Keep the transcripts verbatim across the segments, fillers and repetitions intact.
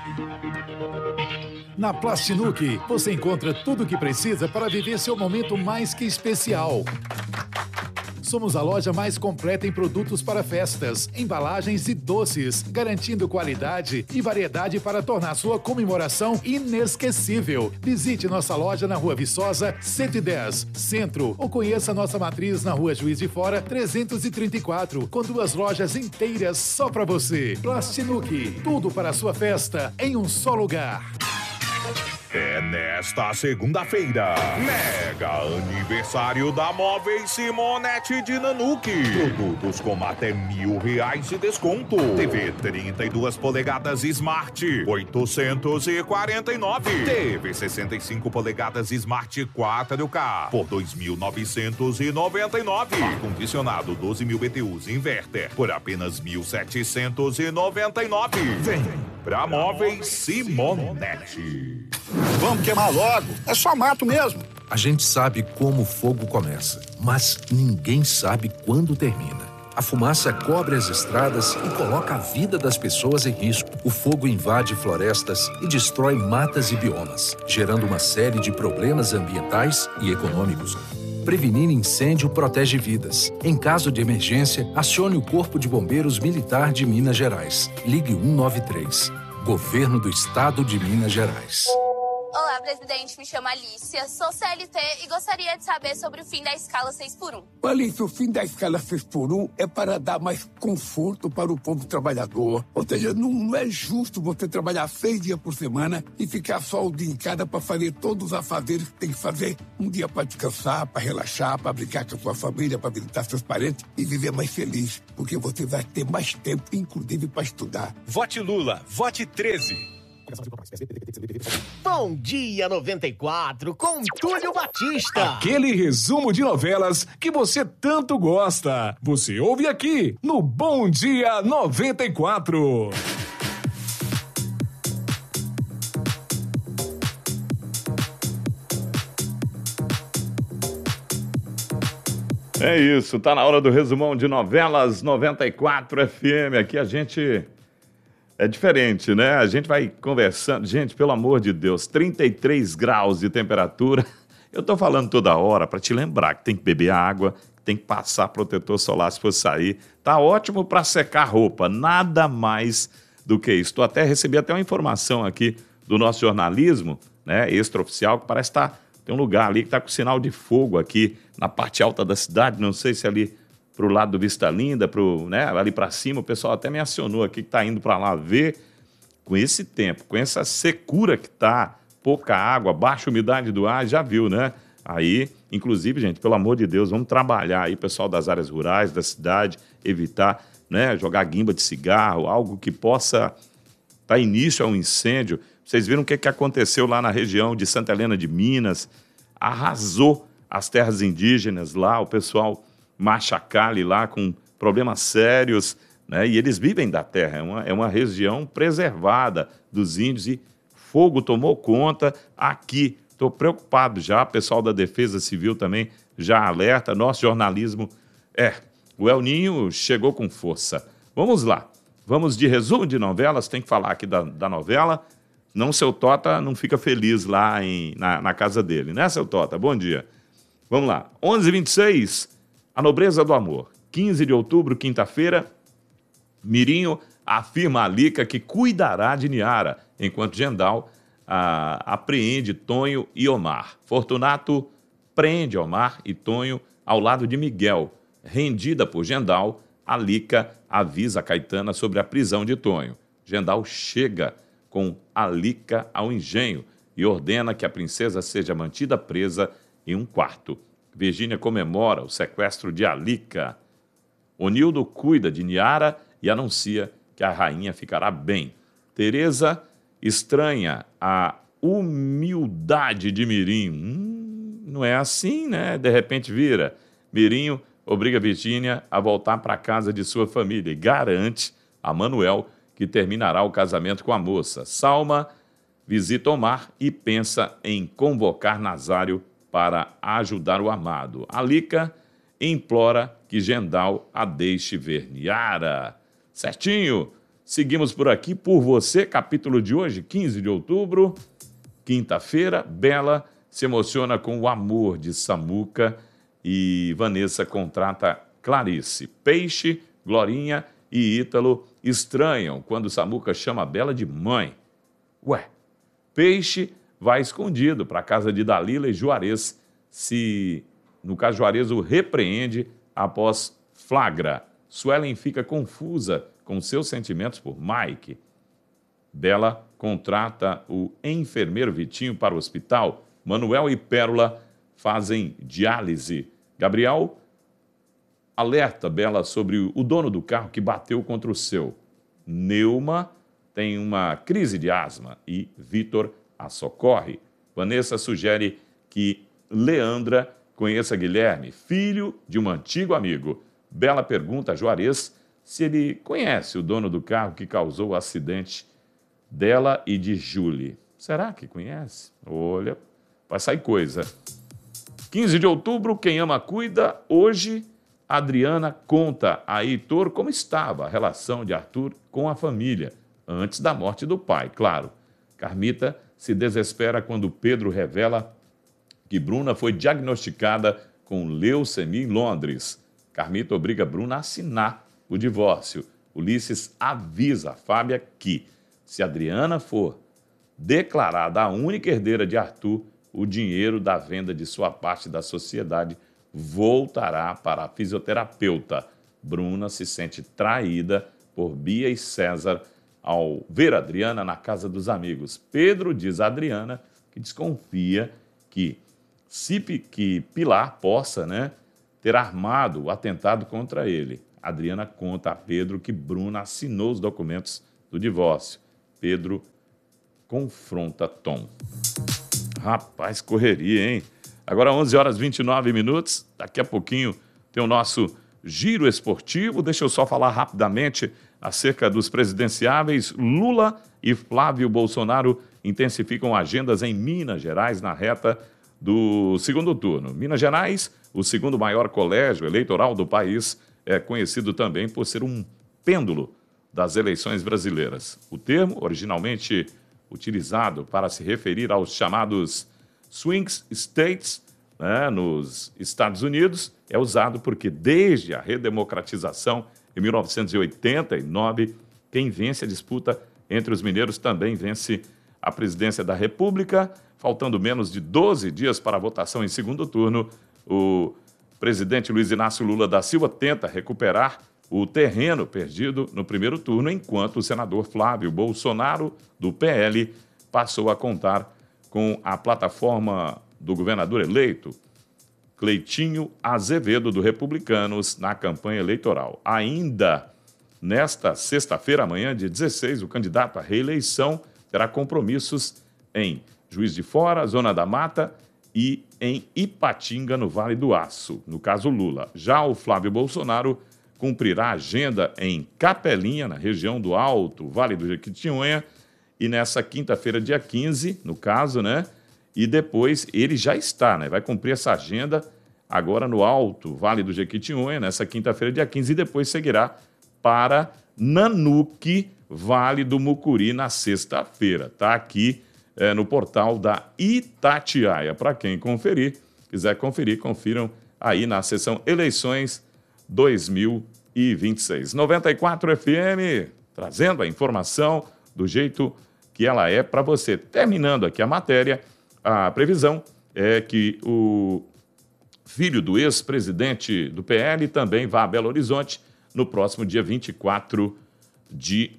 Na Plastinuc, você encontra tudo o que precisa para viver seu momento mais que especial. Somos a loja mais completa em produtos para festas, embalagens e doces, garantindo qualidade e variedade para tornar sua comemoração inesquecível. Visite nossa loja na Rua Viçosa, cento e dez, Centro, ou conheça nossa matriz na Rua Juiz de Fora, trezentos e trinta e quatro, com duas lojas inteiras só para você. Plastinuc, tudo para a sua festa em um só lugar. É nesta segunda-feira, mega aniversário da Móveis Simonetti de Nanuque. Produtos com até mil reais de desconto. T V trinta e duas polegadas Smart, oitocentos e quarenta e nove. T V sessenta e cinco polegadas Smart quatro K por dois mil novecentos e noventa e nove. Ar condicionado doze mil B T Us Inverter por apenas mil setecentos e noventa e nove. Vem pra Móveis Simonetti. Vamos queimar logo, é só mato mesmo. A gente sabe como o fogo começa, mas ninguém sabe quando termina. A fumaça cobre as estradas e coloca a vida das pessoas em risco. O fogo invade florestas e destrói matas e biomas, gerando uma série de problemas ambientais e econômicos. Prevenir incêndio protege vidas. Em caso de emergência, acione o Corpo de Bombeiros Militar de Minas Gerais. Ligue um nove três. Governo do Estado de Minas Gerais. Olá, presidente. Me chamo Alicia, sou C L T e gostaria de saber sobre o fim da escala seis por um. Alicia, o fim da escala seis por um é para dar mais conforto para o povo trabalhador. Ou seja, não é justo você trabalhar seis dias por semana e ficar só o dia em cada para fazer todos os afazeres que tem que fazer. Um dia para descansar, para relaxar, para brincar com a sua família, para visitar seus parentes e viver mais feliz. Porque você vai ter mais tempo, inclusive, para estudar. Vote Lula, vote treze. Bom Dia noventa e quatro com Túlio Batista. Aquele resumo de novelas que você tanto gosta. Você ouve aqui no Bom Dia noventa e quatro. É isso, tá na hora do resumão de novelas noventa e quatro F M. Aqui a gente é diferente, né? A gente vai conversando. Gente, pelo amor de Deus, trinta e três graus de temperatura. Eu tô falando toda hora para te lembrar que tem que beber água, que tem que passar protetor solar se for sair. Tá ótimo para secar roupa, nada mais do que isso. Tô até recebi até uma informação aqui do nosso jornalismo, né, extraoficial, que parece que tá, tem um lugar ali que tá com sinal de fogo aqui na parte alta da cidade, não sei se ali pro lado do Vista Linda, pro, né, ali para cima, o pessoal até me acionou aqui que tá indo para lá ver. Com esse tempo, com essa secura que tá, pouca água, baixa umidade do ar, já viu, né? Aí, inclusive, gente, pelo amor de Deus, vamos trabalhar aí, pessoal das áreas rurais, da cidade, evitar, né, jogar guimba de cigarro, algo que possa dar início a um incêndio. Vocês viram o que, que aconteceu lá na região de Santa Helena de Minas? Arrasou as terras indígenas lá, o pessoal Machacali lá com problemas sérios, né? E eles vivem da terra, é uma, é uma região preservada dos índios e fogo tomou conta aqui. Estou preocupado já, pessoal da Defesa Civil também já alerta, nosso jornalismo, é, o El Ninho chegou com força. Vamos lá, vamos de resumo de novelas, tem que falar aqui da, da novela, não seu Tota não fica feliz lá em, na, na casa dele, né, seu Tota? Bom dia. Vamos lá, onze e vinte e seis, A Nobreza do Amor, quinze de outubro, quinta-feira, Mirinho afirma a Lica que cuidará de Niara, enquanto Gendal ah, apreende Tonho e Omar. Fortunato prende Omar e Tonho ao lado de Miguel. Rendida por Gendal, a Lica avisa a Caetana sobre a prisão de Tonho. Gendal chega com a Lica ao engenho e ordena que a princesa seja mantida presa em um quarto. Virgínia comemora o sequestro de Alica. Onildo cuida de Niara e anuncia que a rainha ficará bem. Teresa estranha a humildade de Mirim. Hum, não é assim, né? De repente vira. Mirinho obriga Virgínia a voltar para a casa de sua família e garante a Manuel que terminará o casamento com a moça. Salma visita Omar e pensa em convocar Nazário para ajudar o amado. Alica implora que Gendal a deixe ver Niara. Certinho? Seguimos por aqui, por você, capítulo de hoje, quinze de outubro, quinta-feira. Bela se emociona com o amor de Samuca e Vanessa contrata Clarice. Peixe, Glorinha e Ítalo estranham quando Samuca chama Bela de mãe. Ué, Peixe vai escondido para a casa de Dalila e Juarez, se, no caso, Juarez o repreende após flagra. Suelen fica confusa com seus sentimentos por Mike. Bela contrata o enfermeiro Vitinho para o hospital. Manuel e Pérola fazem diálise. Gabriel alerta Bela sobre o dono do carro que bateu contra o seu. Neuma tem uma crise de asma e Vitor a socorre. Vanessa sugere que Leandra conheça Guilherme, filho de um antigo amigo. Bela pergunta a Juarez se ele conhece o dono do carro que causou o acidente dela e de Julie. Será que conhece? Olha, vai sair coisa. quinze de outubro, quem ama cuida. Hoje, Adriana conta a Heitor como estava a relação de Arthur com a família, antes da morte do pai, claro. Carmita se desespera quando Pedro revela que Bruna foi diagnosticada com leucemia em Londres. Carmita obriga Bruna a assinar o divórcio. Ulisses avisa a Fábia que, se Adriana for declarada a única herdeira de Arthur, o dinheiro da venda de sua parte da sociedade voltará para a fisioterapeuta. Bruna se sente traída por Bia e César ao ver Adriana na casa dos amigos. Pedro diz a Adriana que desconfia que, se, que Pilar possa, né, ter armado o atentado contra ele. Adriana conta a Pedro que Bruna assinou os documentos do divórcio. Pedro confronta Tom. Rapaz, correria, hein? Agora onze horas e vinte e nove minutos. Daqui a pouquinho tem o nosso giro esportivo. Deixa eu só falar rapidamente acerca dos presidenciáveis. Lula e Flávio Bolsonaro intensificam agendas em Minas Gerais na reta do segundo turno. Minas Gerais, o segundo maior colégio eleitoral do país, é conhecido também por ser um pêndulo das eleições brasileiras. O termo, originalmente utilizado para se referir aos chamados swing states, né, nos Estados Unidos, é usado porque desde a redemocratização em mil novecentos e oitenta e nove, quem vence a disputa entre os mineiros também vence a presidência da República. Faltando menos de doze dias para a votação em segundo turno, o presidente Luiz Inácio Lula da Silva tenta recuperar o terreno perdido no primeiro turno, enquanto o senador Flávio Bolsonaro, do P L, passou a contar com a plataforma do governador eleito, Cleitinho Azevedo, do Republicanos, na campanha eleitoral. Ainda nesta sexta-feira, amanhã, dia dezesseis, o candidato à reeleição terá compromissos em Juiz de Fora, Zona da Mata e em Ipatinga, no Vale do Aço, no caso Lula. Já o Flávio Bolsonaro cumprirá a agenda em Capelinha, na região do Alto Vale do Jequitinhonha, e nessa quinta-feira, dia quinze, no caso, né? E depois ele já está, né? Vai cumprir essa agenda agora no Alto Vale do Jequitinhonha, nessa quinta-feira, dia quinze, e depois seguirá para Nanuque, Vale do Mucuri, na sexta-feira. Está aqui é, no portal da Itatiaia. Para quem conferir, quiser conferir, confiram aí na seção Eleições dois mil e vinte e seis. noventa e quatro F M, trazendo a informação do jeito que ela é para você. Terminando aqui a matéria, a previsão é que o filho do ex-presidente do P L também vá a Belo Horizonte no próximo dia vinte e quatro de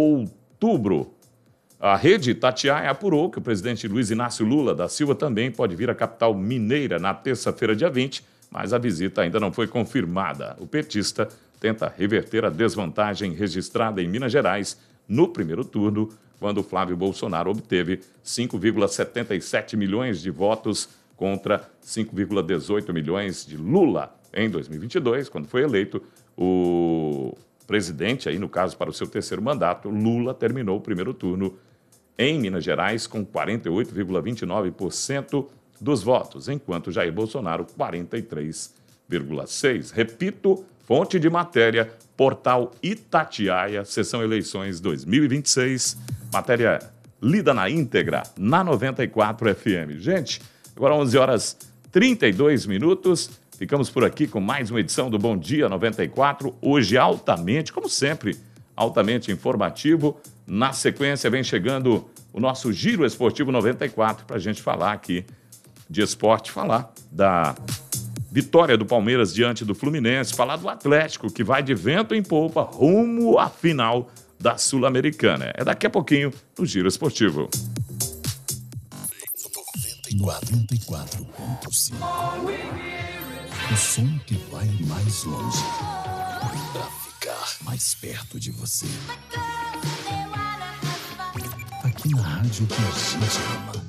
outubro. A rede Itatiaia apurou que o presidente Luiz Inácio Lula da Silva também pode vir à capital mineira na terça-feira, dia vinte, mas a visita ainda não foi confirmada. O petista tenta reverter a desvantagem registrada em Minas Gerais no primeiro turno, quando Flávio Bolsonaro obteve cinco vírgula setenta e sete milhões de votos contra cinco vírgula dezoito milhões de Lula. Em dois mil e vinte e dois, quando foi eleito, o presidente, aí no caso para o seu terceiro mandato, Lula terminou o primeiro turno em Minas Gerais com quarenta e oito vírgula vinte e nove por cento dos votos, enquanto Jair Bolsonaro, quarenta e três vírgula seis por cento. Repito, Fonte de matéria, portal Itatiaia, sessão eleições dois mil e vinte e seis. Matéria lida na íntegra, na noventa e quatro F M. Gente, agora onze horas e trinta e dois minutos. Ficamos por aqui com mais uma edição do Bom Dia noventa e quatro. Hoje altamente, como sempre, altamente informativo. Na sequência vem chegando o nosso Giro Esportivo noventa e quatro para a gente falar aqui de esporte, falar da vitória do Palmeiras diante do Fluminense, falar do Atlético, que vai de vento em polpa rumo à final da Sul-Americana. É daqui a pouquinho no Giro Esportivo. noventa e quatro ponto cinco. O som que vai mais longe pra ficar mais perto de você. Aqui na rádio que a gente ama.